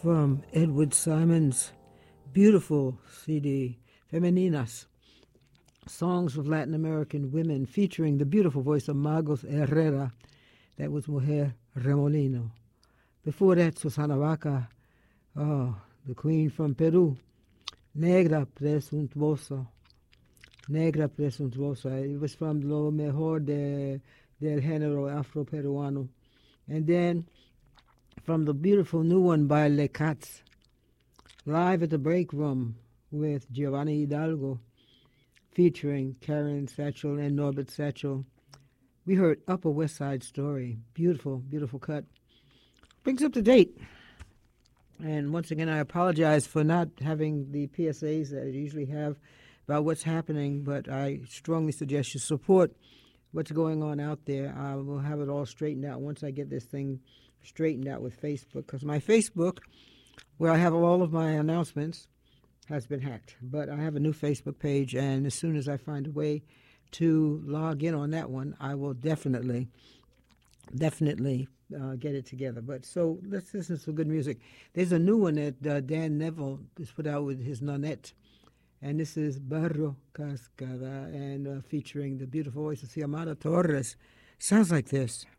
from Edward Simon's beautiful CD, Femeninas, Songs of Latin American Women, featuring the beautiful voice of Magos Herrera. That was Mujer Remolino. Before that, Susana Vaca, the queen from Peru, Negra Presuntuosa. Negra Presuntuosa. It was from Lo Mejor del Género Afro-Peruano. And then from the beautiful new one by Le Cats, Live at the Break Room with Giovanni Hidalgo, featuring Karen Satchel and Norbert Satchel. We heard Upper West Side Story. Beautiful, beautiful cut. Brings up to date. And once again, I apologize for not having the PSAs that I usually have about what's happening, but I strongly suggest you support what's going on out there. I will have it all straightened out once I get this thing straightened out with Facebook, because my Facebook, where I have all of my announcements, has been hacked. But I have a new Facebook page, and as soon as I find a way to log in on that one, I will definitely get it together. But so let's listen to some good music. There's a new one that Dan Neville has put out with his nonette, and this is Barro Cascada, and featuring the beautiful voice of Xiomara Torres. Sounds like this.